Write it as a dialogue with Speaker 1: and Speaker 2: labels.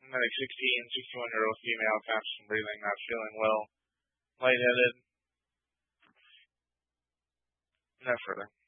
Speaker 1: like 60 and 61-year-old female, fast breathing, not feeling well, lightheaded. No further.